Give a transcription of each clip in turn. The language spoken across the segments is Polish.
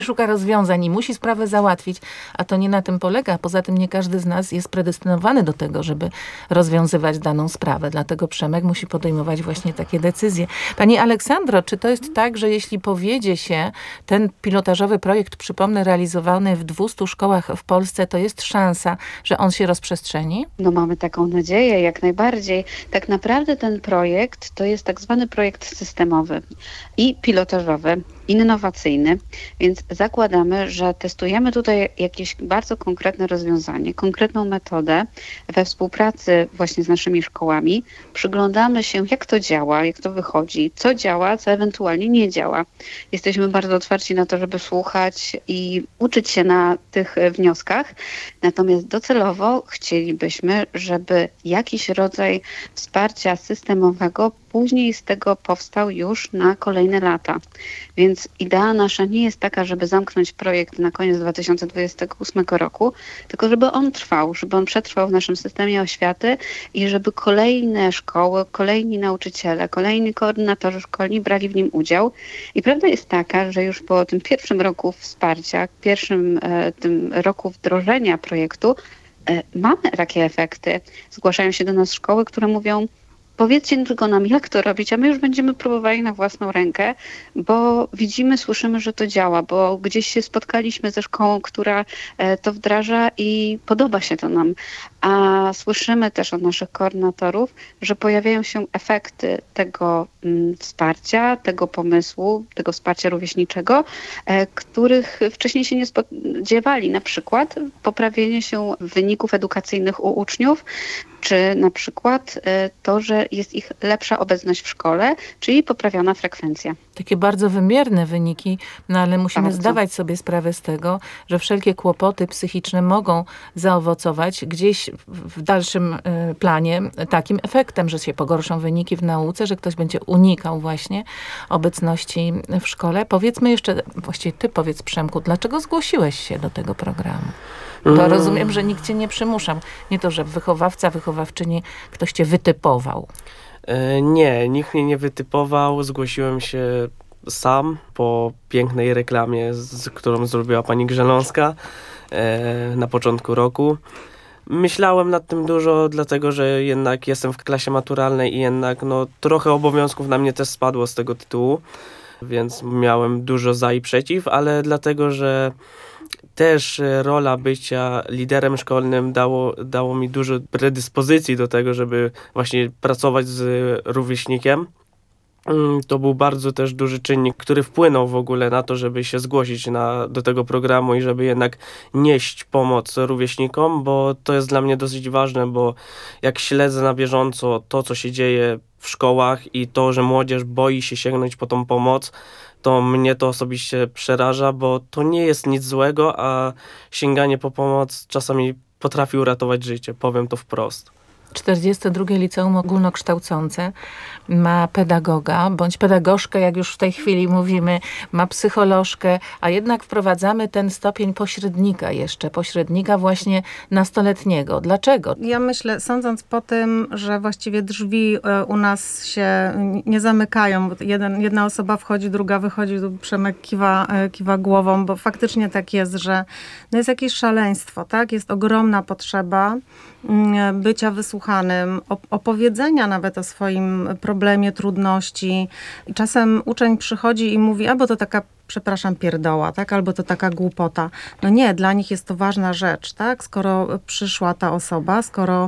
szuka rozwiązań i musi sprawę załatwić, a to nie na tym polega. Poza tym nie każdy z nas jest predestynowany do tego, żeby rozwiązywać daną sprawę. Dlatego Przemek musi podejmować właśnie takie decyzje. Pani Aleksandro, czy to jest tak, że jeśli powiedzie się ten pilotażowy projekt, przypomnę, realizowany w 200 szkołach w Polsce, to jest szansa, że on się rozprzestrzeni? No mamy taką nadzieję, jak najbardziej. Tak naprawdę ten projekt to jest tak zwany projekt systemowy i pilotażowy, innowacyjny, więc zakładamy, że testujemy tutaj jakieś bardzo konkretne rozwiązanie, konkretną metodę we współpracy właśnie z naszymi szkołami. Przyglądamy się, jak to działa, jak to wychodzi, co działa, co ewentualnie nie działa. Jesteśmy bardzo otwarci na to, żeby słuchać i uczyć się na tych wnioskach. Natomiast docelowo chcielibyśmy, żeby jakiś rodzaj wsparcia systemowego później z tego powstał już na kolejne lata. Więc idea nasza nie jest taka, żeby zamknąć projekt na koniec 2028 roku, tylko żeby on trwał, żeby on przetrwał w naszym systemie oświaty i żeby kolejne szkoły, kolejni nauczyciele, kolejni koordynatorzy szkolni brali w nim udział. I prawda jest taka, że już po tym pierwszym roku wsparcia, pierwszym tym roku wdrożenia projektu mamy takie efekty. Zgłaszają się do nas szkoły, które mówią: powiedzcie tylko nam, jak to robić, a my już będziemy próbowali na własną rękę, bo widzimy, słyszymy, że to działa, bo gdzieś się spotkaliśmy ze szkołą, która to wdraża i podoba się to nam. A słyszymy też od naszych koordynatorów, że pojawiają się efekty tego wsparcia, tego pomysłu, tego wsparcia rówieśniczego, których wcześniej się nie spodziewali. Na przykład poprawienie się wyników edukacyjnych u uczniów, czy na przykład to, że jest ich lepsza obecność w szkole, czyli poprawiona frekwencja. Takie bardzo wymierne wyniki, no ale musimy zdawać sobie sprawę z tego, że wszelkie kłopoty psychiczne mogą zaowocować gdzieś w dalszym planie takim efektem, że się pogorszą wyniki w nauce, że ktoś będzie unikał właśnie obecności w szkole. Powiedzmy jeszcze, właściwie ty powiedz, Przemku, dlaczego zgłosiłeś się do tego programu? Bo rozumiem, że nikt cię nie przymuszał. Nie to, że wychowawca, wychowawczyni, ktoś cię wytypował. Nie, nikt mnie nie wytypował. Zgłosiłem się sam po pięknej reklamie, którą zrobiła pani Grzeląska na początku roku. Myślałem nad tym dużo, dlatego że jednak jestem w klasie maturalnej i jednak trochę obowiązków na mnie też spadło z tego tytułu, więc miałem dużo za i przeciw, ale dlatego, że też rola bycia liderem szkolnym dało mi dużo predyspozycji do tego, żeby właśnie pracować z rówieśnikiem. To był bardzo też duży czynnik, który wpłynął w ogóle na to, żeby się zgłosić do tego programu i żeby jednak nieść pomoc rówieśnikom, bo to jest dla mnie dosyć ważne, bo jak śledzę na bieżąco to, co się dzieje w szkołach i to, że młodzież boi się sięgnąć po tą pomoc, to mnie to osobiście przeraża, bo to nie jest nic złego, a sięganie po pomoc czasami potrafi uratować życie, powiem to wprost. 42. Liceum Ogólnokształcące ma pedagoga, bądź pedagogzkę, jak już w tej chwili mówimy, ma psycholożkę, a jednak wprowadzamy ten stopień pośrednika właśnie nastoletniego. Dlaczego? Ja myślę, sądząc po tym, że właściwie drzwi u nas się nie zamykają, bo jedna osoba wchodzi, druga wychodzi, tu Przemek kiwa głową, bo faktycznie tak jest, że jest jakieś szaleństwo, tak? Jest ogromna potrzeba bycia wysłuchanym, opowiedzenia nawet o swoim problemie, trudności. I czasem uczeń przychodzi i mówi, bo to taka, przepraszam, pierdoła, tak? Albo to taka głupota. No nie, dla nich jest to ważna rzecz, tak? Skoro przyszła ta osoba, skoro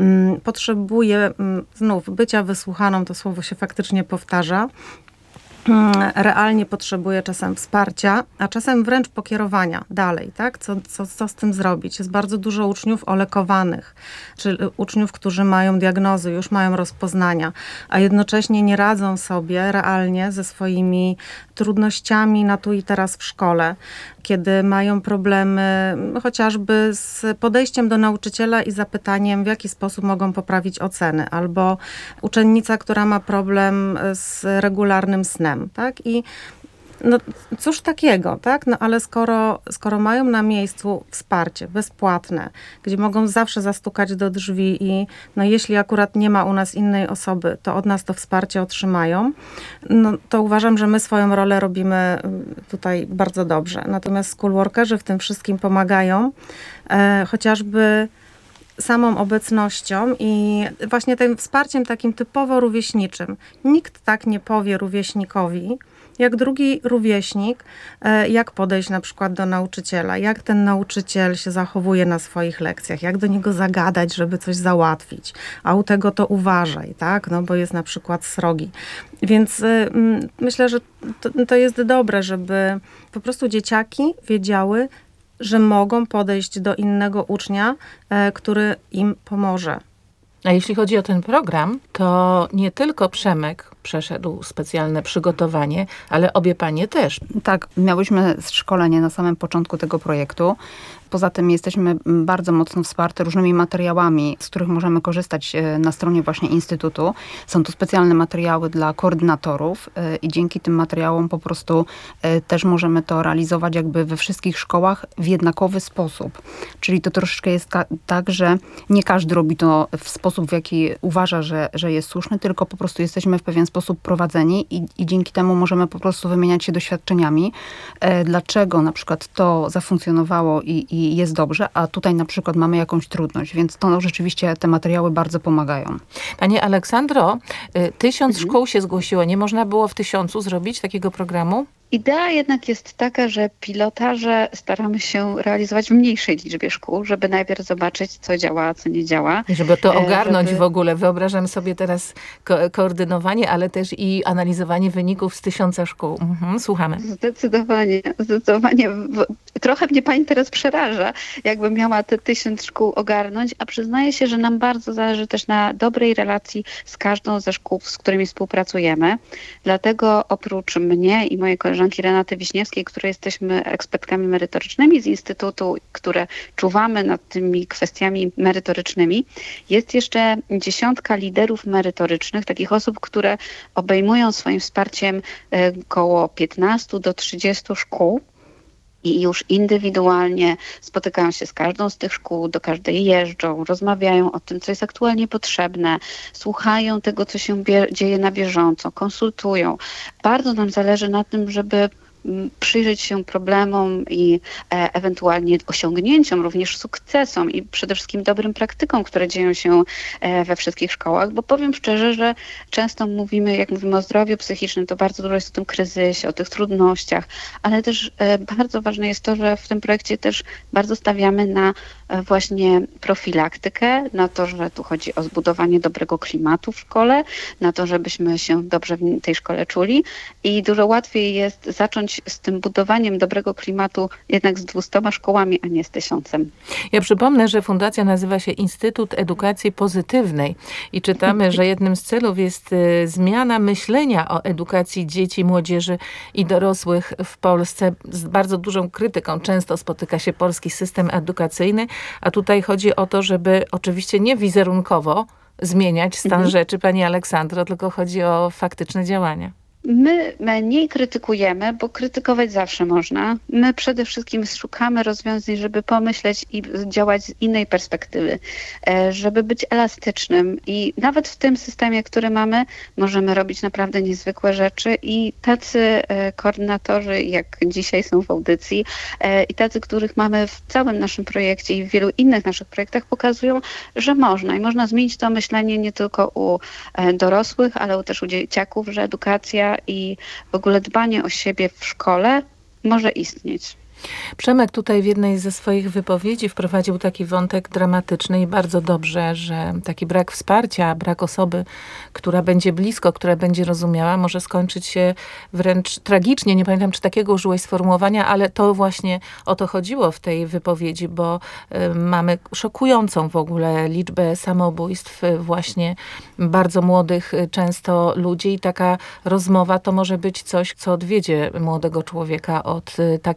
potrzebuje znów bycia wysłuchaną, to słowo się faktycznie powtarza, realnie potrzebuje czasem wsparcia, a czasem wręcz pokierowania dalej, tak? Co z tym zrobić? Jest bardzo dużo uczniów olekowanych, czyli uczniów, którzy mają diagnozy, już mają rozpoznania, a jednocześnie nie radzą sobie realnie ze swoimi trudnościami na tu i teraz w szkole, kiedy mają problemy chociażby z podejściem do nauczyciela i zapytaniem, w jaki sposób mogą poprawić oceny, albo uczennica, która ma problem z regularnym snem, tak? I No cóż takiego, tak? No ale skoro mają na miejscu wsparcie bezpłatne, gdzie mogą zawsze zastukać do drzwi i no jeśli akurat nie ma u nas innej osoby, to od nas to wsparcie otrzymają, no to uważam, że my swoją rolę robimy tutaj bardzo dobrze. Natomiast schoolworkerzy w tym wszystkim pomagają, chociażby samą obecnością i właśnie tym wsparciem takim typowo rówieśniczym. Nikt tak nie powie rówieśnikowi, jak drugi rówieśnik, jak podejść na przykład do nauczyciela, jak ten nauczyciel się zachowuje na swoich lekcjach, jak do niego zagadać, żeby coś załatwić, a u tego to uważaj, tak, no bo jest na przykład srogi. Więc myślę, że to jest dobre, żeby po prostu dzieciaki wiedziały, że mogą podejść do innego ucznia, który im pomoże. A jeśli chodzi o ten program, to nie tylko Przemek przeszedł specjalne przygotowanie, ale obie panie też. Tak, miałyśmy szkolenie na samym początku tego projektu. Poza tym jesteśmy bardzo mocno wsparte różnymi materiałami, z których możemy korzystać na stronie właśnie Instytutu. Są tu specjalne materiały dla koordynatorów i dzięki tym materiałom po prostu też możemy to realizować jakby we wszystkich szkołach w jednakowy sposób. Czyli to troszeczkę jest tak, że nie każdy robi to w sposób, w jaki uważa, że jest słuszny, tylko po prostu jesteśmy w pewien sposób prowadzeni i dzięki temu możemy po prostu wymieniać się doświadczeniami. Dlaczego na przykład to zafunkcjonowało i jest dobrze, a tutaj na przykład mamy jakąś trudność, więc to rzeczywiście te materiały bardzo pomagają. Pani Aleksandro, 1000 szkół się zgłosiło. Nie można było w 1000 zrobić takiego programu? Idea jednak jest taka, że pilotaże staramy się realizować w mniejszej liczbie szkół, żeby najpierw zobaczyć, co działa, a co nie działa. I żeby to ogarnąć w ogóle. Wyobrażam sobie teraz koordynowanie, ale też i analizowanie wyników z 1000 szkół. Słuchamy. Zdecydowanie. Trochę mnie pani teraz przeraża, jakbym miała te 1000 szkół ogarnąć, a przyznaję się, że nam bardzo zależy też na dobrej relacji z każdą ze szkół, z którymi współpracujemy. Dlatego oprócz mnie i mojej koleżanki Renaty Wiśniewskiej, które jesteśmy ekspertkami merytorycznymi z Instytutu, które czuwamy nad tymi kwestiami merytorycznymi, jest jeszcze 10 liderów merytorycznych, takich osób, które obejmują swoim wsparciem około 15 do 30 szkół. I już indywidualnie spotykają się z każdą z tych szkół, do każdej jeżdżą, rozmawiają o tym, co jest aktualnie potrzebne, słuchają tego, co się dzieje na bieżąco, konsultują. Bardzo nam zależy na tym, żeby przyjrzeć się problemom i ewentualnie osiągnięciom, również sukcesom i przede wszystkim dobrym praktykom, które dzieją się we wszystkich szkołach, bo powiem szczerze, że często jak mówimy o zdrowiu psychicznym, to bardzo dużo jest o tym kryzysie, o tych trudnościach, ale też bardzo ważne jest to, że w tym projekcie też bardzo stawiamy na właśnie profilaktykę, na to, że tu chodzi o zbudowanie dobrego klimatu w szkole, na to, żebyśmy się dobrze w tej szkole czuli i dużo łatwiej jest zacząć z tym budowaniem dobrego klimatu jednak z 200 szkołami, a nie z 1000. Ja przypomnę, że fundacja nazywa się Instytut Edukacji Pozytywnej i czytamy, że jednym z celów jest zmiana myślenia o edukacji dzieci, młodzieży i dorosłych w Polsce. Z bardzo dużą krytyką często spotyka się polski system edukacyjny, a tutaj chodzi o to, żeby oczywiście nie wizerunkowo zmieniać stan rzeczy, pani Aleksandro, tylko chodzi o faktyczne działania. My mniej krytykujemy, bo krytykować zawsze można. My przede wszystkim szukamy rozwiązań, żeby pomyśleć i działać z innej perspektywy, żeby być elastycznym i nawet w tym systemie, który mamy, możemy robić naprawdę niezwykłe rzeczy i tacy koordynatorzy, jak dzisiaj są w audycji i tacy, których mamy w całym naszym projekcie i w wielu innych naszych projektach pokazują, że można i można zmienić to myślenie nie tylko u dorosłych, ale też u dzieciaków, że edukacja i w ogóle dbanie o siebie w szkole może istnieć. Przemek tutaj w jednej ze swoich wypowiedzi wprowadził taki wątek dramatyczny i bardzo dobrze, że taki brak wsparcia, brak osoby, która będzie blisko, która będzie rozumiała, może skończyć się wręcz tragicznie. Nie pamiętam, czy takiego użyłeś sformułowania, ale to właśnie o to chodziło w tej wypowiedzi, bo mamy szokującą w ogóle liczbę samobójstw właśnie bardzo młodych często ludzi i taka rozmowa to może być coś, co odwiedzie młodego człowieka od takiej myśli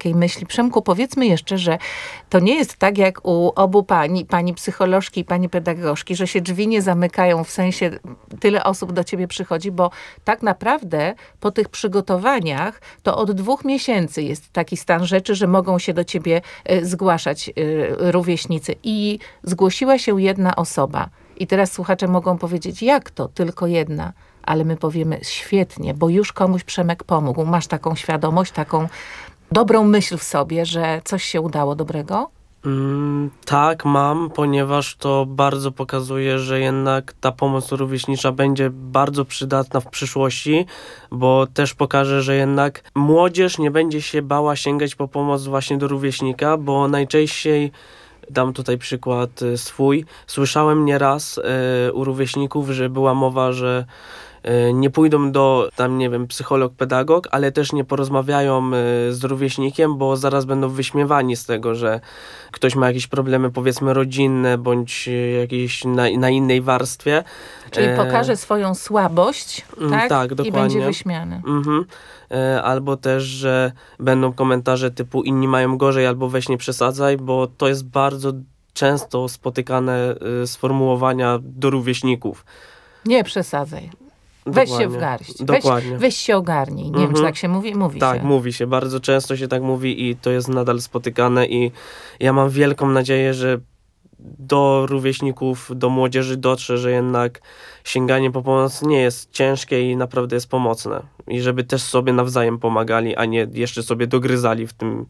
Przemku, powiedzmy jeszcze, że to nie jest tak jak u obu pani psycholożki i pani pedagogzki, że się drzwi nie zamykają, w sensie tyle osób do ciebie przychodzi, bo tak naprawdę po tych przygotowaniach to od 2 miesięcy jest taki stan rzeczy, że mogą się do ciebie zgłaszać rówieśnicy. I zgłosiła się jedna osoba. I teraz słuchacze mogą powiedzieć, jak to? Tylko jedna. Ale my powiemy, świetnie, bo już komuś Przemek pomógł. Masz taką świadomość, taką dobrą myśl w sobie, że coś się udało dobrego? Tak, mam, ponieważ to bardzo pokazuje, że jednak ta pomoc rówieśnicza będzie bardzo przydatna w przyszłości, bo też pokaże, że jednak młodzież nie będzie się bała sięgać po pomoc właśnie do rówieśnika, bo najczęściej, dam tutaj przykład swój, słyszałem nieraz u rówieśników, że była mowa, że nie pójdą do, tam nie wiem, psycholog, pedagog, ale też nie porozmawiają z rówieśnikiem, bo zaraz będą wyśmiewani z tego, że ktoś ma jakieś problemy, powiedzmy, rodzinne, bądź jakieś na innej warstwie. Czyli pokaże swoją słabość, tak? Tak, dokładnie. I będzie wyśmiany. Albo też, że będą komentarze typu inni mają gorzej, albo weź nie przesadzaj, bo to jest bardzo często spotykane sformułowania do rówieśników. Nie przesadzaj. Weź się w garść. Weź się ogarnij. Nie wiem, czy tak się mówi? Mówi tak, się. Mówi się. Bardzo często się tak mówi i to jest nadal spotykane i ja mam wielką nadzieję, że do rówieśników, do młodzieży dotrze, że jednak sięganie po pomoc nie jest ciężkie i naprawdę jest pomocne. I żeby też sobie nawzajem pomagali, a nie jeszcze sobie dogryzali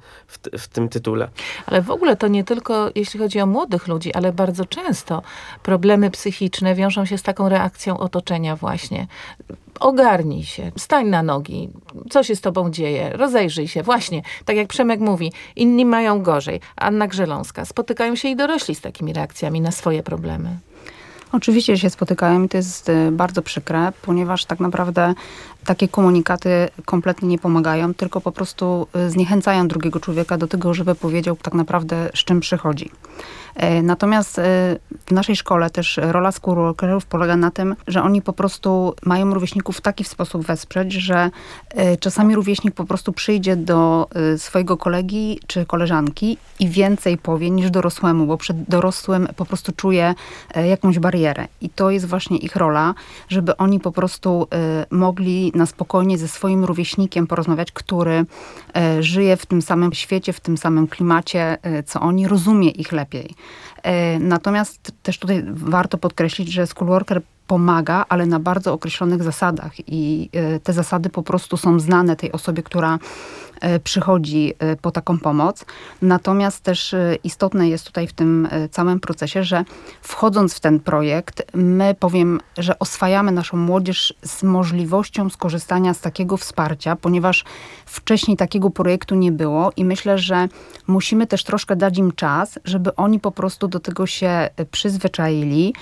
w tym tytule. Ale w ogóle to nie tylko jeśli chodzi o młodych ludzi, ale bardzo często problemy psychiczne wiążą się z taką reakcją otoczenia właśnie. Ogarnij się, stań na nogi, co się z tobą dzieje, rozejrzyj się. Właśnie, tak jak Przemek mówi, inni mają gorzej. Anna Grzeląska. Spotykają się i dorośli z takimi reakcjami na swoje problemy. Oczywiście się spotykają i to jest bardzo przykre, ponieważ tak naprawdę takie komunikaty kompletnie nie pomagają, tylko po prostu zniechęcają drugiego człowieka do tego, żeby powiedział tak naprawdę, z czym przychodzi. Natomiast w naszej szkole też rola schoolworkerów polega na tym, że oni po prostu mają rówieśników w taki sposób wesprzeć, że czasami rówieśnik po prostu przyjdzie do swojego kolegi czy koleżanki i więcej powie niż dorosłemu, bo przed dorosłym po prostu czuje jakąś barierę. I to jest właśnie ich rola, żeby oni po prostu mogli na spokojnie ze swoim rówieśnikiem porozmawiać, który żyje w tym samym świecie, w tym samym klimacie, co oni, rozumie ich lepiej. Natomiast też tutaj warto podkreślić, że schoolworker pomaga, ale na bardzo określonych zasadach i te zasady po prostu są znane tej osobie, która przychodzi po taką pomoc. Natomiast też istotne jest tutaj w tym całym procesie, że wchodząc w ten projekt, my powiem, że oswajamy naszą młodzież z możliwością skorzystania z takiego wsparcia, ponieważ wcześniej takiego projektu nie było i myślę, że musimy też troszkę dać im czas, żeby oni po prostu do tego się przyzwyczaili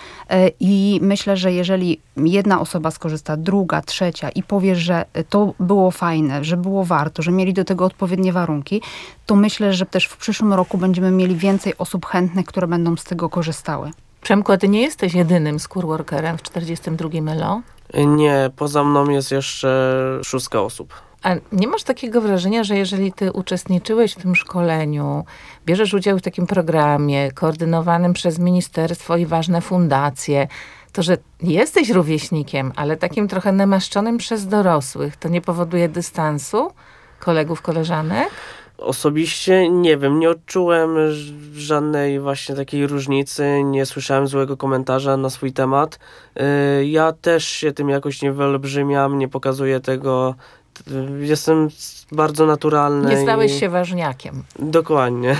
i myślę, że jeżeli jedna osoba skorzysta, druga, trzecia i powie, że to było fajne, że było warto, że mieli do tego odpowiednie warunki, to myślę, że też w przyszłym roku będziemy mieli więcej osób chętnych, które będą z tego korzystały. Przemku, a ty nie jesteś jedynym schoolworkerem w 42 LO? Nie, poza mną jest jeszcze 6 osób. A nie masz takiego wrażenia, że jeżeli ty uczestniczyłeś w tym szkoleniu, bierzesz udział w takim programie koordynowanym przez ministerstwo i ważne fundacje, to, że jesteś rówieśnikiem, ale takim trochę namaszczonym przez dorosłych, to nie powoduje dystansu kolegów, koleżanek? Osobiście nie wiem, nie odczułem żadnej właśnie takiej różnicy, nie słyszałem złego komentarza na swój temat. Ja też się tym jakoś nie wyolbrzymiam, nie pokazuję tego. Jestem bardzo naturalny. Nie stałeś się ważniakiem. Dokładnie.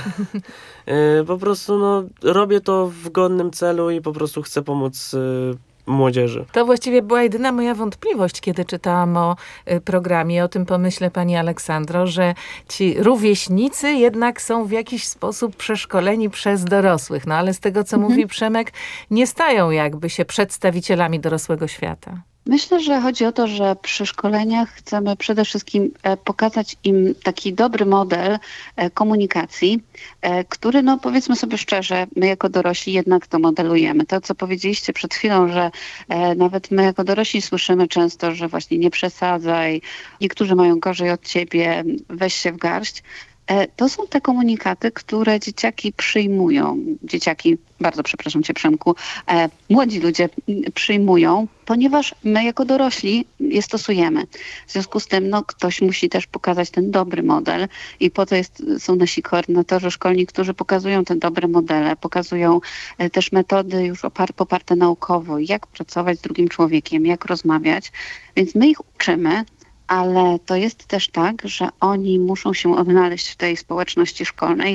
Po prostu robię to w godnym celu i po prostu chcę pomóc młodzieży. To właściwie była jedyna moja wątpliwość, kiedy czytałam o programie, o tym pomyśle pani Aleksandro, że ci rówieśnicy jednak są w jakiś sposób przeszkoleni przez dorosłych. No ale z tego, co mówi Przemek, nie stają jakby się przedstawicielami dorosłego świata. Myślę, że chodzi o to, że przy szkoleniach chcemy przede wszystkim pokazać im taki dobry model komunikacji, który, powiedzmy sobie szczerze, my jako dorośli jednak to modelujemy. To, co powiedzieliście przed chwilą, że nawet my jako dorośli słyszymy często, że właśnie nie przesadzaj, niektórzy mają gorzej od ciebie, weź się w garść. To są te komunikaty, które dzieciaki przyjmują. Bardzo przepraszam cię, Przemku, młodzi ludzie przyjmują, ponieważ my jako dorośli je stosujemy. W związku z tym ktoś musi też pokazać ten dobry model i po to są nasi koordynatorzy szkolni, którzy pokazują te dobre modele, pokazują też metody już poparte naukowo, jak pracować z drugim człowiekiem, jak rozmawiać. Więc my ich uczymy, ale to jest też tak, że oni muszą się odnaleźć w tej społeczności szkolnej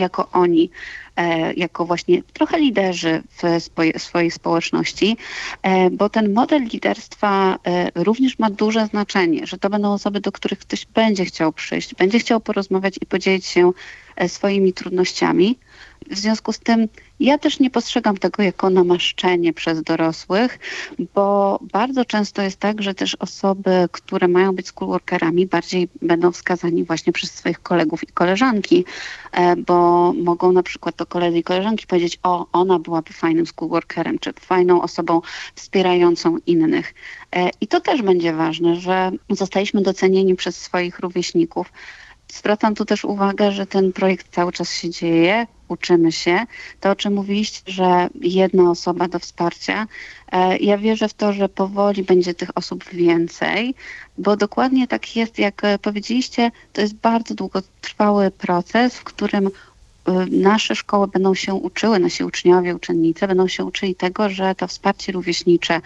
jako właśnie trochę liderzy w swojej społeczności, bo ten model liderstwa również ma duże znaczenie, że to będą osoby, do których ktoś będzie chciał przyjść, będzie chciał porozmawiać i podzielić się swoimi trudnościami. W związku z tym ja też nie postrzegam tego jako namaszczenie przez dorosłych, bo bardzo często jest tak, że też osoby, które mają być schoolworkerami, bardziej będą wskazani właśnie przez swoich kolegów i koleżanki, bo mogą na przykład to koledzy i koleżanki powiedzieć: o, ona byłaby fajnym schoolworkerem, czy fajną osobą wspierającą innych. I to też będzie ważne, że zostaliśmy docenieni przez swoich rówieśników. Zwracam tu też uwagę, że ten projekt cały czas się dzieje, uczymy się. To, o czym mówiliście, że jedna osoba do wsparcia, ja wierzę w to, że powoli będzie tych osób więcej, bo dokładnie tak jest, jak powiedzieliście, to jest bardzo długotrwały proces, w którym nasze szkoły będą się uczyły, nasi uczniowie, uczennice będą się uczyli tego, że to wsparcie rówieśnicze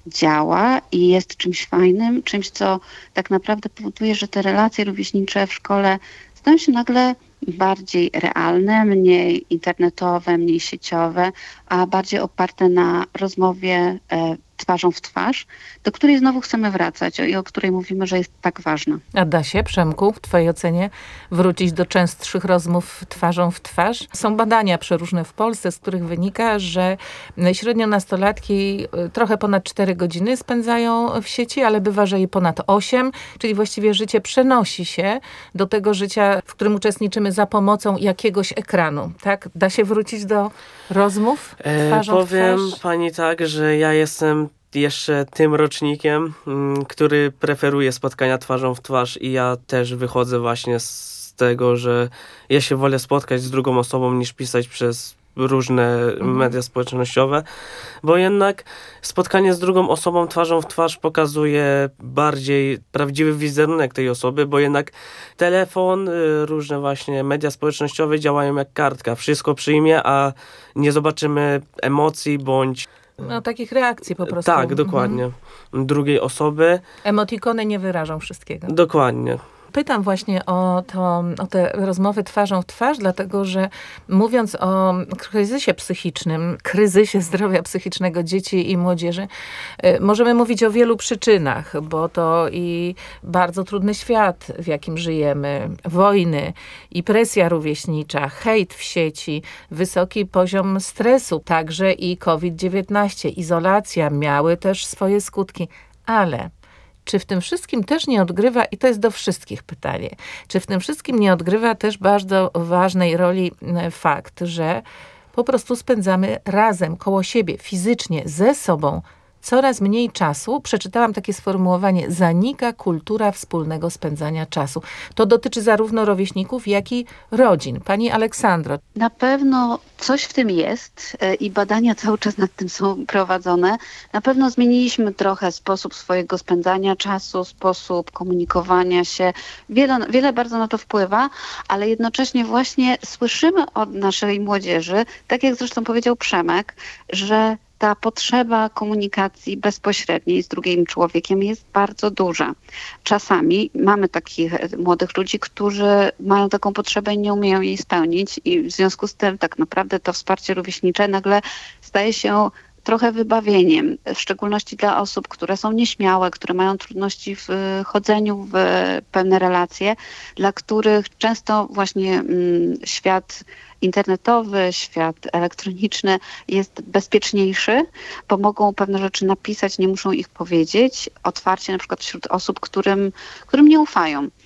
działa i jest czymś fajnym, czymś, co tak naprawdę powoduje, że te relacje rówieśnicze w szkole stają się nagle bardziej realne, mniej internetowe, mniej sieciowe, a bardziej oparte na rozmowie twarzą w twarz, do której znowu chcemy wracać i o której mówimy, że jest tak ważna. A da się, Przemku, w twojej ocenie wrócić do częstszych rozmów twarzą w twarz? Są badania przeróżne w Polsce, z których wynika, że średnio nastolatki trochę ponad 4 godziny spędzają w sieci, ale bywa, że i ponad 8, czyli właściwie życie przenosi się do tego życia, w którym uczestniczymy za pomocą jakiegoś ekranu. Tak? Da się wrócić do rozmów twarzą w twarz? Powiem pani tak, że ja jestem jeszcze tym rocznikiem, który preferuje spotkania twarzą w twarz i ja też wychodzę właśnie z tego, że ja się wolę spotkać z drugą osobą niż pisać przez różne media społecznościowe, bo jednak spotkanie z drugą osobą twarzą w twarz pokazuje bardziej prawdziwy wizerunek tej osoby, bo jednak telefon, różne właśnie media społecznościowe działają jak kartka. Wszystko przyjmie, a nie zobaczymy emocji bądź takich reakcji po prostu. Tak, dokładnie. Drugiej osoby. Emotikony nie wyrażą wszystkiego. Dokładnie. Pytam właśnie o te rozmowy twarzą w twarz, dlatego że mówiąc o kryzysie psychicznym, kryzysie zdrowia psychicznego dzieci i młodzieży, możemy mówić o wielu przyczynach, bo to i bardzo trudny świat, w jakim żyjemy, wojny i presja rówieśnicza, hejt w sieci, wysoki poziom stresu, także i COVID-19, izolacja miały też swoje skutki, ale czy w tym wszystkim też nie odgrywa, i to jest do wszystkich pytanie, czy w tym wszystkim nie odgrywa też bardzo ważnej roli fakt, że po prostu spędzamy razem, koło siebie, fizycznie, ze sobą coraz mniej czasu? Przeczytałam takie sformułowanie: zanika kultura wspólnego spędzania czasu. To dotyczy zarówno rówieśników, jak i rodzin. Pani Aleksandro. Na pewno coś w tym jest i badania cały czas nad tym są prowadzone. Na pewno zmieniliśmy trochę sposób swojego spędzania czasu, sposób komunikowania się. Wiele bardzo na to wpływa, ale jednocześnie właśnie słyszymy od naszej młodzieży, tak jak zresztą powiedział Przemek, że ta potrzeba komunikacji bezpośredniej z drugim człowiekiem jest bardzo duża. Czasami mamy takich młodych ludzi, którzy mają taką potrzebę i nie umieją jej spełnić i w związku z tym tak naprawdę to wsparcie rówieśnicze nagle staje się trochę wybawieniem, w szczególności dla osób, które są nieśmiałe, które mają trudności w chodzeniu w pewne relacje, dla których często właśnie świat internetowy, świat elektroniczny jest bezpieczniejszy, bo mogą pewne rzeczy napisać, nie muszą ich powiedzieć otwarcie, na przykład wśród osób, którym nie ufają.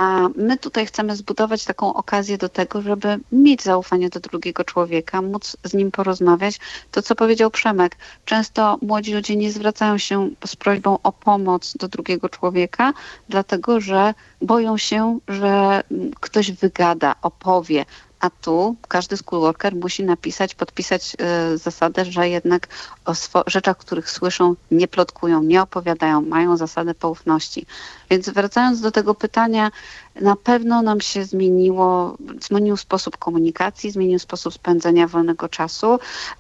A my tutaj chcemy zbudować taką okazję do tego, żeby mieć zaufanie do drugiego człowieka, móc z nim porozmawiać. To, co powiedział Przemek, często młodzi ludzie nie zwracają się z prośbą o pomoc do drugiego człowieka, dlatego że boją się, że ktoś wygada, opowie. A tu każdy schoolworker musi podpisać zasadę, że jednak o rzeczach, których słyszą, nie plotkują, nie opowiadają, mają zasadę poufności. Więc wracając do tego pytania, na pewno nam się zmienił sposób komunikacji, zmienił sposób spędzania wolnego czasu,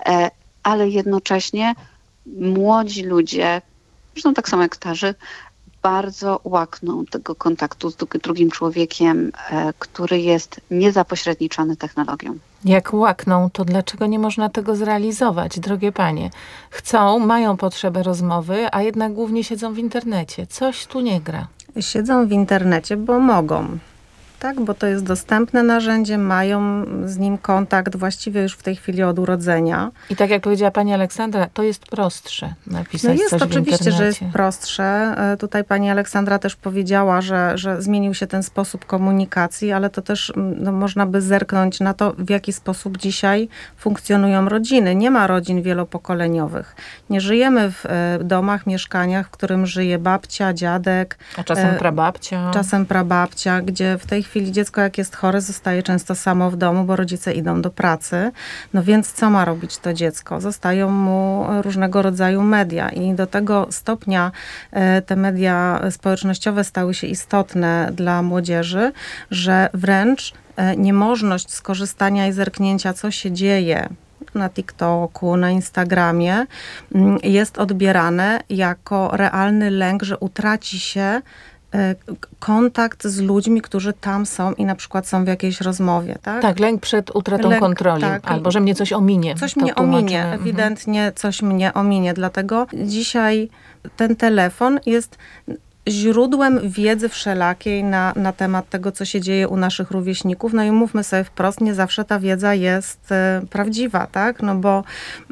ale jednocześnie młodzi ludzie, zresztą tak samo jak starzy, bardzo łakną tego kontaktu z drugim człowiekiem, który jest niezapośredniczony technologią. Jak łakną, to dlaczego nie można tego zrealizować, drogie panie? Chcą, mają potrzebę rozmowy, a jednak głównie siedzą w internecie. Coś tu nie gra. Siedzą w internecie, bo mogą. Tak, bo to jest dostępne narzędzie, mają z nim kontakt właściwie już w tej chwili od urodzenia. I tak jak powiedziała pani Aleksandra, to jest prostsze napisać No jest coś w oczywiście, internecie. że jest prostsze. Tutaj pani Aleksandra też powiedziała, że zmienił się ten sposób komunikacji, ale to też można by zerknąć na to, w jaki sposób dzisiaj funkcjonują rodziny. Nie ma rodzin wielopokoleniowych. Nie żyjemy w domach, mieszkaniach, w którym żyje babcia, dziadek. A czasem prababcia. Czasem prababcia, gdzie w tej chwili dziecko, jak jest chore, zostaje często samo w domu, bo rodzice idą do pracy. No więc co ma robić to dziecko? Zostają mu różnego rodzaju media i do tego stopnia te media społecznościowe stały się istotne dla młodzieży, że wręcz niemożność skorzystania i zerknięcia, co się dzieje na TikToku, na Instagramie, jest odbierane jako realny lęk, że utraci się kontakt z ludźmi, którzy tam są i na przykład są w jakiejś rozmowie, tak? Tak, lęk przed utratą kontroli, tak, albo że mnie coś ominie. Coś mnie ominie, ewidentnie coś mnie ominie, dlatego dzisiaj ten telefon jest źródłem wiedzy wszelakiej na temat tego, co się dzieje u naszych rówieśników. No i mówmy sobie wprost, nie zawsze ta wiedza jest prawdziwa, tak? No bo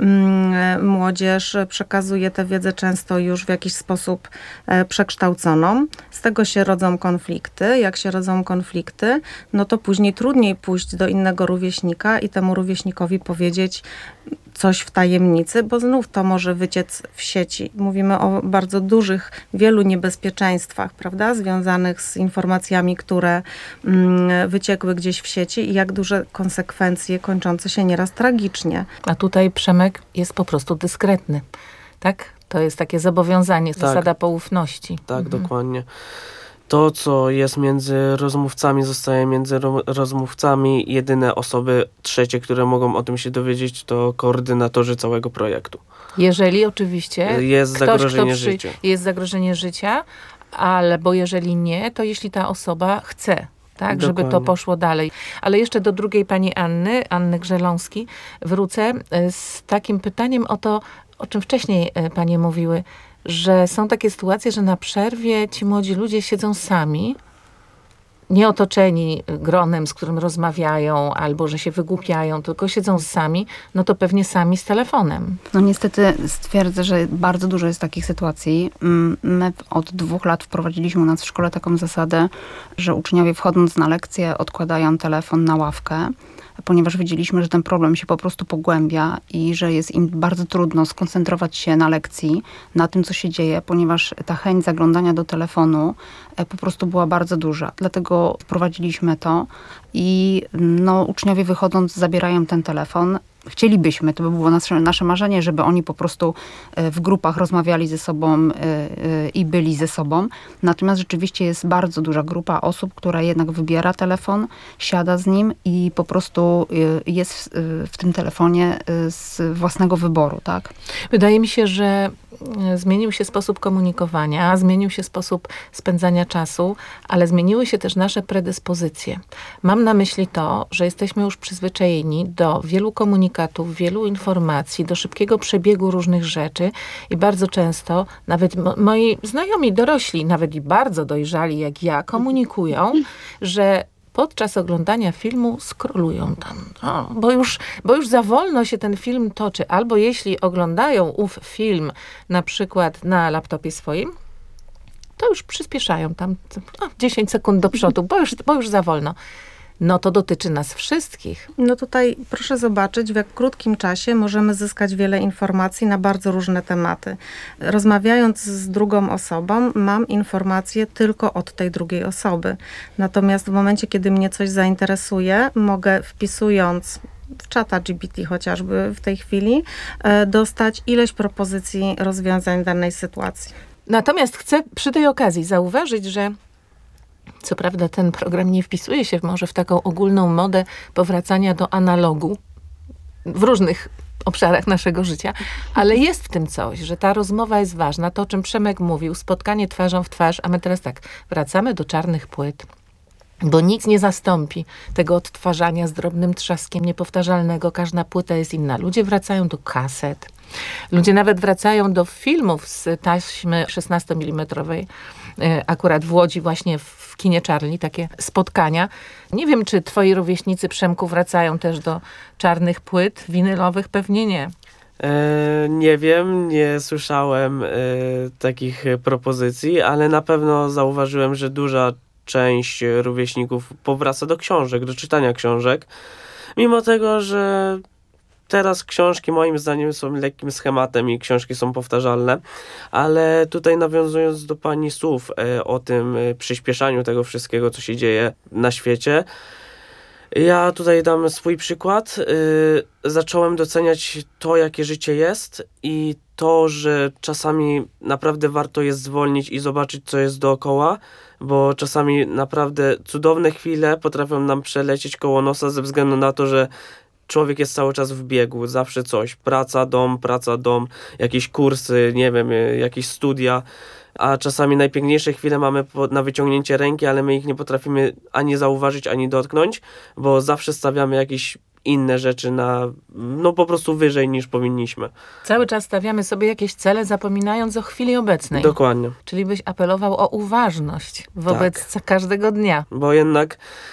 młodzież przekazuje tę wiedzę często już w jakiś sposób przekształconą. Z tego się rodzą konflikty. Jak się rodzą konflikty, no to później trudniej pójść do innego rówieśnika i temu rówieśnikowi powiedzieć coś w tajemnicy, bo znów to może wyciec w sieci. Mówimy o bardzo dużych, wielu niebezpieczeństwach, prawda, związanych z informacjami, które wyciekły gdzieś w sieci i jak duże konsekwencje kończące się nieraz tragicznie. A tutaj Przemek jest po prostu dyskretny, tak? To jest takie zobowiązanie, zasada poufności. Tak, dokładnie. To, co jest między rozmówcami, zostaje między rozmówcami. Jedyne osoby trzecie, które mogą o tym się dowiedzieć, to koordynatorzy całego projektu. Jeżeli oczywiście jest zagrożenie życia. Jest zagrożenie życia, bo jeżeli nie, to jeśli ta osoba chce, tak, żeby to poszło dalej. Ale jeszcze do drugiej pani Anny Grzeląski wrócę z takim pytaniem o to, o czym wcześniej panie mówiły, że są takie sytuacje, że na przerwie ci młodzi ludzie siedzą sami, nie otoczeni gronem, z którym rozmawiają, albo że się wygłupiają, tylko siedzą sami, no to pewnie sami z telefonem. No niestety stwierdzę, że bardzo dużo jest takich sytuacji. My od 2 lat wprowadziliśmy u nas w szkole taką zasadę, że uczniowie wchodząc na lekcję odkładają telefon na ławkę, ponieważ widzieliśmy, że ten problem się po prostu pogłębia i że jest im bardzo trudno skoncentrować się na lekcji, na tym, co się dzieje, ponieważ ta chęć zaglądania do telefonu po prostu była bardzo duża. Dlatego wprowadziliśmy to i uczniowie wychodząc zabierają ten telefon. Chcielibyśmy, to by było nasze marzenie, żeby oni po prostu w grupach rozmawiali ze sobą i byli ze sobą. Natomiast rzeczywiście jest bardzo duża grupa osób, która jednak wybiera telefon, siada z nim i po prostu jest w tym telefonie z własnego wyboru, tak? Wydaje mi się, że zmienił się sposób komunikowania, zmienił się sposób spędzania czasu, ale zmieniły się też nasze predyspozycje. Mam na myśli to, że jesteśmy już przyzwyczajeni do wielu komunikatów, wielu informacji, do szybkiego przebiegu różnych rzeczy i bardzo często nawet moi znajomi dorośli, nawet i bardzo dojrzali jak ja, komunikują, że podczas oglądania filmu scrollują tam, bo już za wolno się ten film toczy. Albo jeśli oglądają ów film na przykład na laptopie swoim, to już przyspieszają tam 10 sekund do przodu, bo już za wolno. No to dotyczy nas wszystkich. No tutaj proszę zobaczyć, w jak krótkim czasie możemy zyskać wiele informacji na bardzo różne tematy. Rozmawiając z drugą osobą, mam informacje tylko od tej drugiej osoby. Natomiast w momencie, kiedy mnie coś zainteresuje, mogę wpisując w czata GPT chociażby w tej chwili, dostać ileś propozycji rozwiązań danej sytuacji. Natomiast chcę przy tej okazji zauważyć, że co prawda ten program nie wpisuje się może w taką ogólną modę powracania do analogu w różnych obszarach naszego życia, ale jest w tym coś, że ta rozmowa jest ważna. To, o czym Przemek mówił, spotkanie twarzą w twarz, a my teraz tak, wracamy do czarnych płyt, bo nic nie zastąpi tego odtwarzania z drobnym trzaskiem niepowtarzalnego. Każda płyta jest inna. Ludzie wracają do kaset. Ludzie nawet wracają do filmów z taśmy 16 mm. Akurat w Łodzi właśnie w kinie Charlie takie spotkania. Nie wiem, czy twoi rówieśnicy, Przemku, wracają też do czarnych płyt winylowych? Pewnie nie. Nie wiem, nie słyszałem takich propozycji, ale na pewno zauważyłem, że duża część rówieśników powraca do książek, do czytania książek. Mimo tego, że teraz książki moim zdaniem są lekkim schematem i książki są powtarzalne, ale tutaj nawiązując do pani słów o tym przyspieszaniu tego wszystkiego, co się dzieje na świecie, ja tutaj dam swój przykład. Zacząłem doceniać to, jakie życie jest i to, że czasami naprawdę warto jest zwolnić i zobaczyć, co jest dookoła, bo czasami naprawdę cudowne chwile potrafią nam przelecieć koło nosa ze względu na to, że człowiek jest cały czas w biegu, zawsze coś. Praca, dom, jakieś kursy, nie wiem, jakieś studia, a czasami najpiękniejsze chwile mamy na wyciągnięcie ręki, ale my ich nie potrafimy ani zauważyć, ani dotknąć, bo zawsze stawiamy jakieś inne rzeczy po prostu wyżej niż powinniśmy. Cały czas stawiamy sobie jakieś cele, zapominając o chwili obecnej. Dokładnie. Czyli byś apelował o uważność wobec każdego dnia. Bo jednak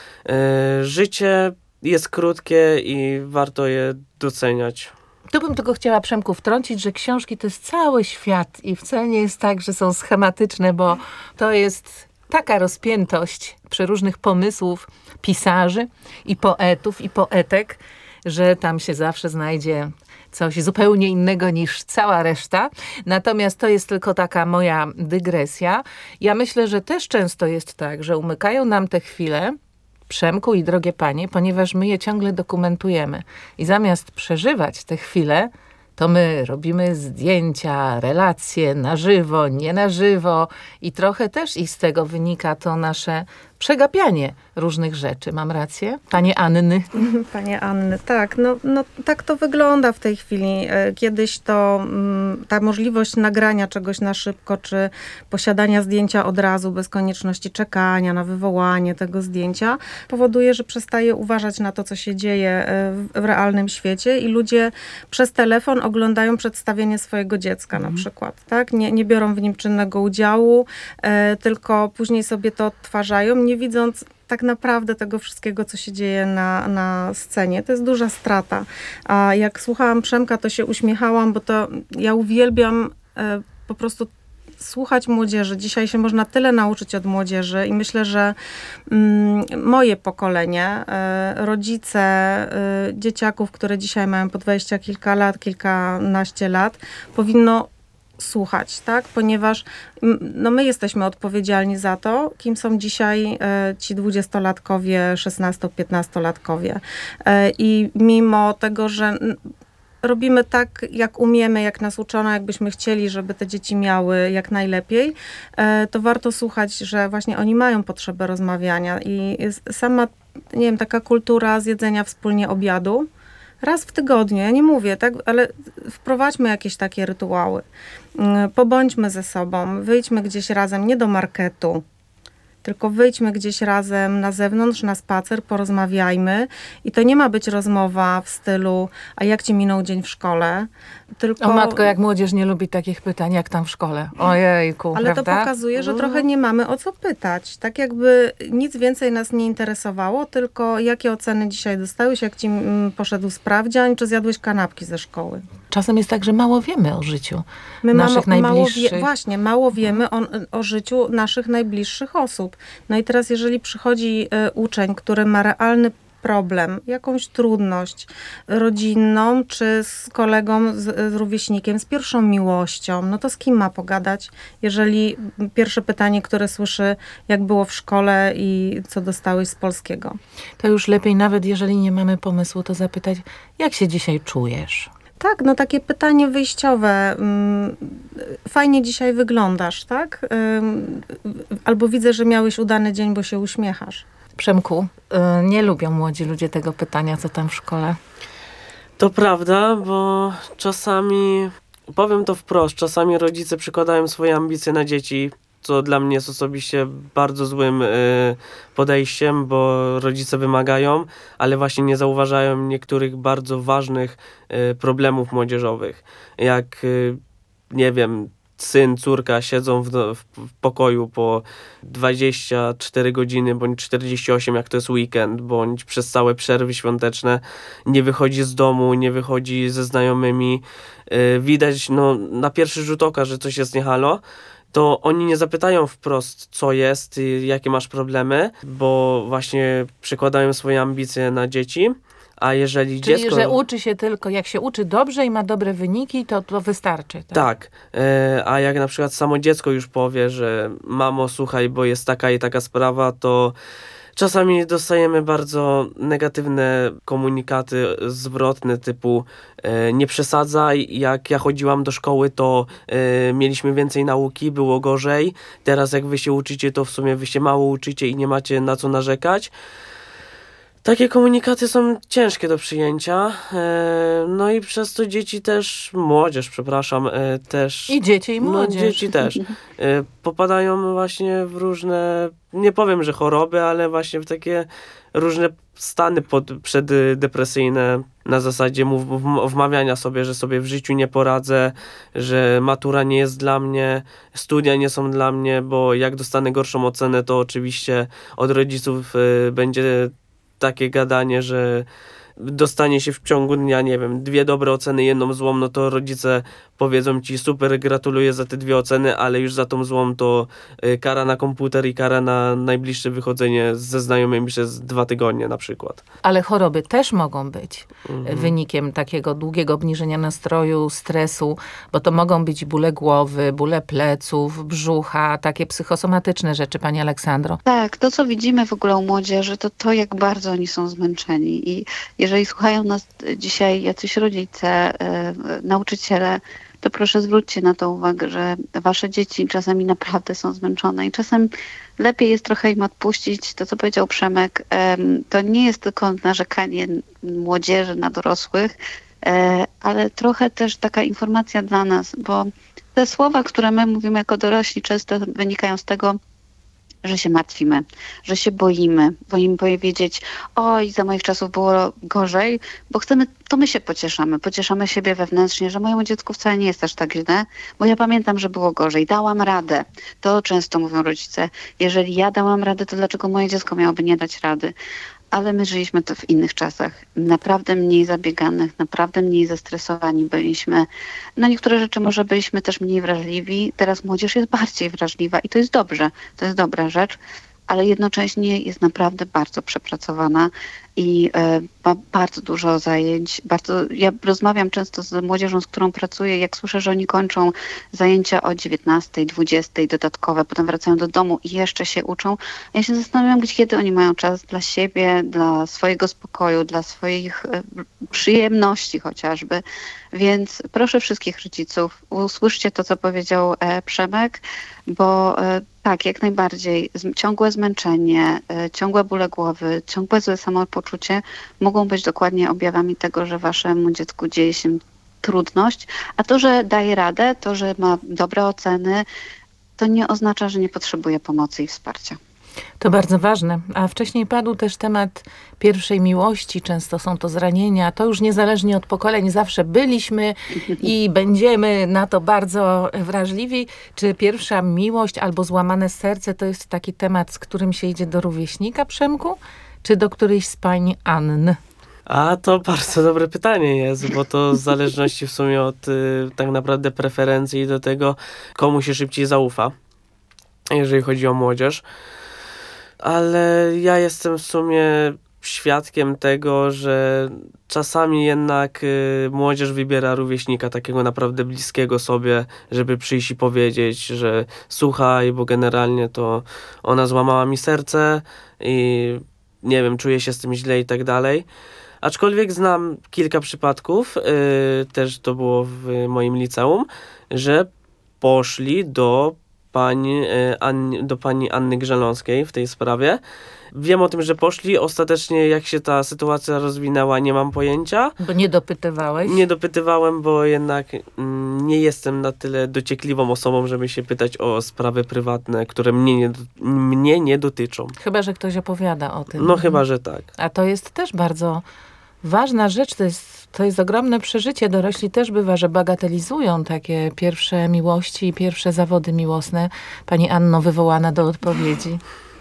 życie jest krótkie i warto je doceniać. Tu bym tylko chciała, Przemku, wtrącić, że książki to jest cały świat i wcale nie jest tak, że są schematyczne, bo to jest taka rozpiętość przeróżnych pomysłów pisarzy i poetów i poetek, że tam się zawsze znajdzie coś zupełnie innego niż cała reszta. Natomiast to jest tylko taka moja dygresja. Ja myślę, że też często jest tak, że umykają nam te chwile, Przemku i drogie panie, ponieważ my je ciągle dokumentujemy. I zamiast przeżywać te chwile, to my robimy zdjęcia, relacje na żywo, nie na żywo i trochę też i z tego wynika to nasze przegapianie różnych rzeczy. Mam rację? Panie Anny? Panie Anny, tak. No tak to wygląda w tej chwili. Kiedyś to ta możliwość nagrania czegoś na szybko, czy posiadania zdjęcia od razu, bez konieczności czekania na wywołanie tego zdjęcia, powoduje, że przestaje uważać na to, co się dzieje w realnym świecie i ludzie przez telefon oglądają przedstawienie swojego dziecka na przykład. Tak? Nie biorą w nim czynnego udziału, tylko później sobie to odtwarzają, nie widząc tak naprawdę tego wszystkiego, co się dzieje na scenie. To jest duża strata. A jak słuchałam Przemka, to się uśmiechałam, bo to ja uwielbiam po prostu słuchać młodzieży. Dzisiaj się można tyle nauczyć od młodzieży i myślę, że moje pokolenie, rodzice dzieciaków, które dzisiaj mają po 20 kilka lat, kilkanaście lat, powinno słuchać, tak? Ponieważ my jesteśmy odpowiedzialni za to, kim są dzisiaj ci 20-latkowie, 16-15-latkowie. I mimo tego, że robimy tak, jak umiemy, jak nas uczono, jakbyśmy chcieli, żeby te dzieci miały jak najlepiej, to warto słuchać, że właśnie oni mają potrzebę rozmawiania i sama, nie wiem, taka kultura zjedzenia wspólnie obiadu, raz w tygodniu, ja nie mówię, tak, ale wprowadźmy jakieś takie rytuały. Pobądźmy ze sobą, wyjdźmy gdzieś razem, nie do marketu, tylko wyjdźmy gdzieś razem na zewnątrz, na spacer, porozmawiajmy. I to nie ma być rozmowa w stylu, a jak ci minął dzień w szkole? Tylko... O matko, jak młodzież nie lubi takich pytań, jak tam w szkole. Ojejku, ale prawda? to pokazuje, że trochę nie mamy o co pytać. Tak jakby nic więcej nas nie interesowało, tylko jakie oceny dzisiaj dostałeś, jak ci poszedł sprawdzian, czy zjadłeś kanapki ze szkoły. czasem jest tak, że mało wiemy o życiu naszych najbliższych. Mało wiemy o życiu naszych najbliższych osób. No i teraz, jeżeli przychodzi uczeń, który ma realny problem, jakąś trudność rodzinną, czy z kolegą, z rówieśnikiem, z pierwszą miłością, no to z kim ma pogadać, jeżeli pierwsze pytanie, które słyszy, jak było w szkole i co dostałeś z polskiego? To już lepiej, nawet jeżeli nie mamy pomysłu, to zapytać, jak się dzisiaj czujesz? Tak, no takie pytanie wyjściowe. Fajnie dzisiaj wyglądasz, tak? Albo widzę, że miałeś udany dzień, bo się uśmiechasz. Przemku, nie lubią młodzi ludzie tego pytania, co tam w szkole. To prawda, bo czasami, powiem to wprost, czasami rodzice przykładają swoje ambicje na dzieci, co dla mnie jest osobiście bardzo złym podejściem, bo rodzice wymagają, ale właśnie nie zauważają niektórych bardzo ważnych problemów młodzieżowych. Jak, nie wiem, syn, córka siedzą w pokoju po 24 godziny bądź 48, jak to jest weekend, bądź przez całe przerwy świąteczne, nie wychodzi z domu, nie wychodzi ze znajomymi. Widać na pierwszy rzut oka, że coś jest nie halo. To oni nie zapytają wprost, co jest, jakie masz problemy, bo właśnie przykładają swoje ambicje na dzieci. A jeżeli Czyli, dziecko... że uczy się tylko, jak się uczy dobrze i ma dobre wyniki, to wystarczy. Tak. A jak na przykład samo dziecko już powie, że mamo, słuchaj, bo jest taka i taka sprawa, to czasami dostajemy bardzo negatywne komunikaty zwrotne typu nie przesadzaj, jak ja chodziłam do szkoły, to mieliśmy więcej nauki, było gorzej. Teraz jak wy się uczycie, to w sumie wy się mało uczycie i nie macie na co narzekać. Takie komunikaty są ciężkie do przyjęcia, no i przez to dzieci też, też... I dzieci, i młodzież. Dzieci też. Popadają właśnie w różne, nie powiem, że choroby, ale właśnie w takie różne stany przeddepresyjne, na zasadzie wmawiania sobie, że sobie w życiu nie poradzę, że matura nie jest dla mnie, studia nie są dla mnie, bo jak dostanę gorszą ocenę, to oczywiście od rodziców będzie takie gadanie, że dostanie się w ciągu dnia, nie wiem, 2 dobre oceny, 1 złą, no to rodzice powiedzą ci super, gratuluję za te 2 oceny, ale już za tą złą to kara na komputer i kara na najbliższe wychodzenie ze znajomymi przez 2 tygodnie na przykład. Ale choroby też mogą być wynikiem takiego długiego obniżenia nastroju, stresu, bo to mogą być bóle głowy, bóle pleców, brzucha, takie psychosomatyczne rzeczy, pani Aleksandro. Tak, to co widzimy w ogóle u młodzieży, to jak bardzo oni są zmęczeni i jeżeli słuchają nas dzisiaj jacyś rodzice, nauczyciele, to proszę zwróćcie na to uwagę, że wasze dzieci czasami naprawdę są zmęczone i czasem lepiej jest trochę im odpuścić. To, co powiedział Przemek, to nie jest tylko narzekanie młodzieży na dorosłych, ale trochę też taka informacja dla nas, bo te słowa, które my mówimy jako dorośli, często wynikają z tego, że się martwimy, że się boimy powiedzieć, oj, za moich czasów było gorzej, bo chcemy, to my się pocieszamy siebie wewnętrznie, że mojemu dziecku wcale nie jest aż tak źle, bo ja pamiętam, że było gorzej, dałam radę. To często mówią rodzice, jeżeli ja dałam radę, to dlaczego moje dziecko miałoby nie dać rady? Ale my żyliśmy to w innych czasach, naprawdę mniej zabieganych, naprawdę mniej zestresowani byliśmy. Na niektóre rzeczy może byliśmy też mniej wrażliwi, teraz młodzież jest bardziej wrażliwa i to jest dobrze, to jest dobra rzecz, ale jednocześnie jest naprawdę bardzo przepracowana i ma bardzo dużo zajęć. Ja rozmawiam często z młodzieżą, z którą pracuję, jak słyszę, że oni kończą zajęcia o 19, 20 dodatkowe, potem wracają do domu i jeszcze się uczą. Ja się zastanawiam, kiedy oni mają czas dla siebie, dla swojego spokoju, dla swoich przyjemności chociażby. Więc proszę wszystkich rodziców, usłyszcie to, co powiedział Przemek, bo tak, jak najbardziej ciągłe zmęczenie, ciągłe bóle głowy, ciągłe złe samopoczucie mogą być dokładnie objawami tego, że waszemu dziecku dzieje się trudność, a to, że daje radę, to, że ma dobre oceny, to nie oznacza, że nie potrzebuje pomocy i wsparcia. To bardzo ważne. A wcześniej padł też temat pierwszej miłości. Często są to zranienia. To już niezależnie od pokoleń zawsze byliśmy i będziemy na to bardzo wrażliwi. Czy pierwsza miłość albo złamane serce to jest taki temat, z którym się idzie do rówieśnika, Przemku? Czy do którejś z pań Ann? A to bardzo dobre pytanie jest, bo to w zależności w sumie od tak naprawdę preferencji do tego, komu się szybciej zaufa, jeżeli chodzi o młodzież. Ale ja jestem w sumie świadkiem tego, że czasami jednak młodzież wybiera rówieśnika takiego naprawdę bliskiego sobie, żeby przyjść i powiedzieć, że słuchaj, bo generalnie to ona złamała mi serce i nie wiem, czuję się z tym źle i tak dalej. Aczkolwiek znam kilka przypadków, też to było w moim liceum, że poszli do pani Anny Grzeląskiej w tej sprawie. Wiem o tym, że poszli. Ostatecznie jak się ta sytuacja rozwinęła, nie mam pojęcia. Bo nie dopytywałeś? Nie dopytywałem, bo jednak nie jestem na tyle dociekliwą osobą, żeby się pytać o sprawy prywatne, które mnie nie dotyczą. Chyba że ktoś opowiada o tym. No chyba, że tak. A to jest też bardzo ważna rzecz, to jest ogromne przeżycie. Dorośli też bywa, że bagatelizują takie pierwsze miłości i pierwsze zawody miłosne. Pani Anno, wywołana do odpowiedzi.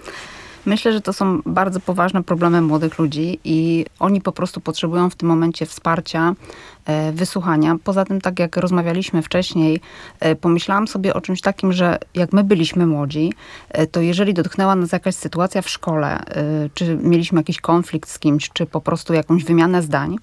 Myślę, że to są bardzo poważne problemy młodych ludzi i oni po prostu potrzebują w tym momencie wsparcia, wysłuchania. Poza tym, tak jak rozmawialiśmy wcześniej, pomyślałam sobie o czymś takim, że jak my byliśmy młodzi, to jeżeli dotknęła nas jakaś sytuacja w szkole, czy mieliśmy jakiś konflikt z kimś, czy po prostu jakąś wymianę zdań,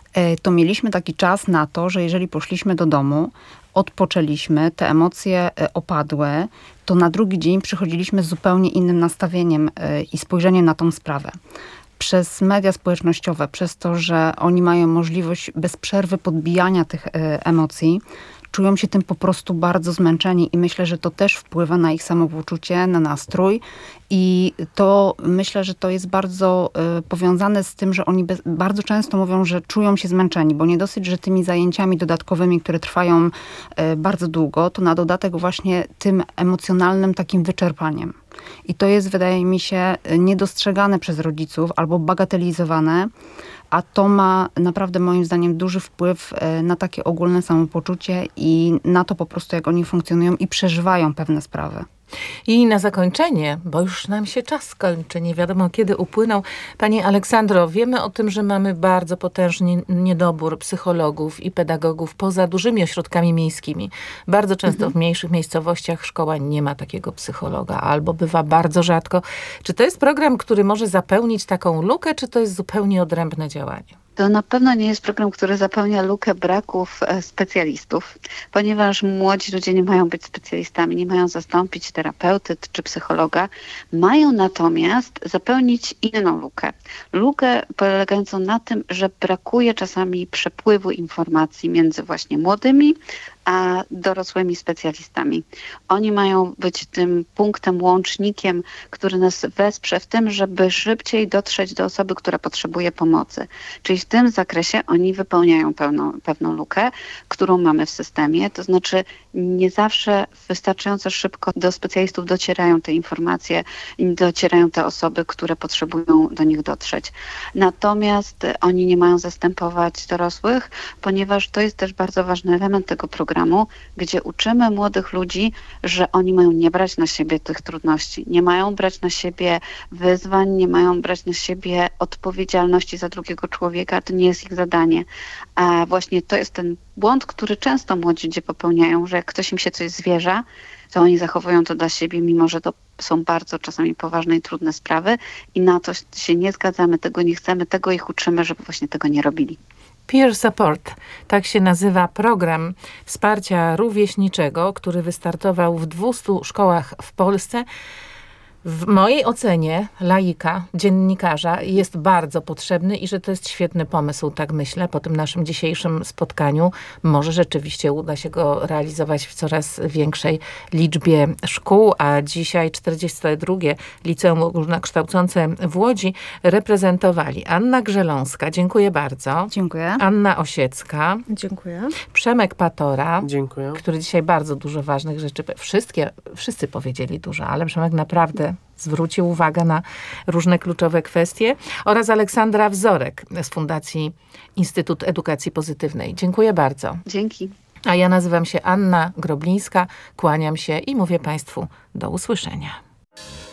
to mieliśmy taki czas na to, że jeżeli poszliśmy do domu, odpoczęliśmy, te emocje opadły, to na drugi dzień przychodziliśmy z zupełnie innym nastawieniem i spojrzeniem na tą sprawę. Przez media społecznościowe, przez to, że oni mają możliwość bez przerwy podbijania tych emocji, czują się tym po prostu bardzo zmęczeni i myślę, że to też wpływa na ich samopoczucie, na nastrój i to myślę, że to jest bardzo powiązane z tym, że oni bardzo często mówią, że czują się zmęczeni, bo nie dosyć, że tymi zajęciami dodatkowymi, które trwają bardzo długo, to na dodatek właśnie tym emocjonalnym takim wyczerpaniem. I to jest, wydaje mi się, niedostrzegane przez rodziców albo bagatelizowane, a to ma naprawdę moim zdaniem duży wpływ na takie ogólne samopoczucie i na to po prostu, jak oni funkcjonują i przeżywają pewne sprawy. I na zakończenie, bo już nam się czas kończy, nie wiadomo kiedy upłynął. Pani Aleksandro, wiemy o tym, że mamy bardzo potężny niedobór psychologów i pedagogów poza dużymi ośrodkami miejskimi. Bardzo często w mniejszych miejscowościach szkoła nie ma takiego psychologa, albo bywa bardzo rzadko. Czy to jest program, który może zapełnić taką lukę, czy to jest zupełnie odrębne działanie? To na pewno nie jest program, który zapełnia lukę braków specjalistów, ponieważ młodzi ludzie nie mają być specjalistami, nie mają zastąpić terapeuty czy psychologa. Mają natomiast zapełnić inną lukę. Lukę polegającą na tym, że brakuje czasami przepływu informacji między właśnie młodymi a dorosłymi specjalistami. Oni mają być tym punktem, łącznikiem, który nas wesprze w tym, żeby szybciej dotrzeć do osoby, która potrzebuje pomocy. Czyli w tym zakresie oni wypełniają pewną lukę, którą mamy w systemie. To znaczy nie zawsze wystarczająco szybko do specjalistów docierają te informacje, docierają te osoby, które potrzebują do nich dotrzeć. Natomiast oni nie mają zastępować dorosłych, ponieważ to jest też bardzo ważny element tego programu, gdzie uczymy młodych ludzi, że oni mają nie brać na siebie tych trudności, nie mają brać na siebie wyzwań, nie mają brać na siebie odpowiedzialności za drugiego człowieka, to nie jest ich zadanie. A właśnie to jest ten błąd, który często młodzi ludzie popełniają, że jak ktoś im się coś zwierza, to oni zachowują to dla siebie, mimo że to są bardzo czasami poważne i trudne sprawy i na to się nie zgadzamy, tego nie chcemy, tego ich uczymy, żeby właśnie tego nie robili. Peer Support, tak się nazywa program wsparcia rówieśniczego, który wystartował w 200 szkołach w Polsce. W mojej ocenie laika, dziennikarza jest bardzo potrzebny i że to jest świetny pomysł, tak myślę, po tym naszym dzisiejszym spotkaniu. Może rzeczywiście uda się go realizować w coraz większej liczbie szkół, a dzisiaj 42. Liceum Ogólnokształcące w Łodzi reprezentowali Anna Grzeląska, dziękuję bardzo. Dziękuję. Anna Osiecka. Dziękuję. Przemek Patora. Dziękuję. Który dzisiaj bardzo dużo ważnych rzeczy, wszyscy powiedzieli dużo, ale Przemek naprawdę zwrócił uwagę na różne kluczowe kwestie, oraz Aleksandra Wzorek z Fundacji Instytut Edukacji Pozytywnej. Dziękuję bardzo. Dzięki. A ja nazywam się Anna Groblińska, kłaniam się i mówię Państwu do usłyszenia.